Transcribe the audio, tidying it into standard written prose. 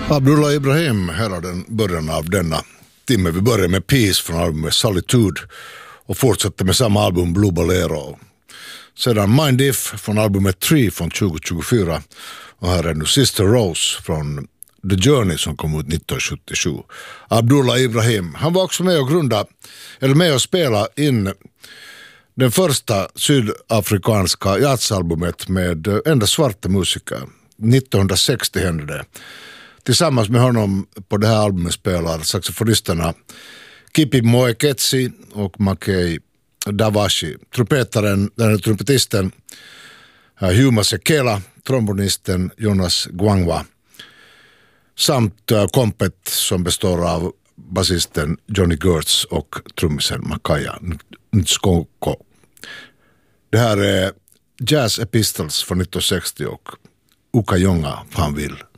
Abdullah Ibrahim hela den början av denna timme. Vi börjar med Peace från albumet Solitude och fortsätter med samma album Blue Bolero. Sedan Mind If från albumet Tree från 2024 och här är nu Sister Rose från The Journey som kom ut 1977. Abdullah Ibrahim, han var också med och spela in den första sydafrikanska jazzalbumet med enda svarta musiker. 1960 hände det. Tillsammans med honom på det här albumet spelar saxofonisterna Kipi Moeketsi och Makei Davashi. Trumpetisten Huma Sekela, trombonisten Jonas Gwangwa samt kompet som består av basisten Johnny Gertz och trummisen Makaya Ntskonko. Det här är Jazz Epistles från 1960 och Uka Jonga, fan vill.